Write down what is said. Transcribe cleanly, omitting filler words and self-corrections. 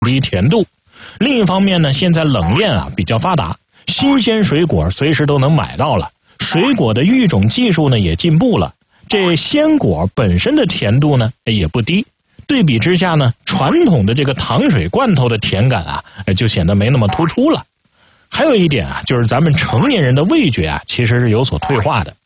低甜度。另一方面呢，现在冷链比较发达，新鲜水果随时都能买到了，水果的育种技术呢也进步了，这鲜果本身的甜度呢也不低。对比之下呢，传统的这个糖水罐头的甜感就显得没那么突出了。还有一点就是咱们成年人的味觉其实是有所退化的。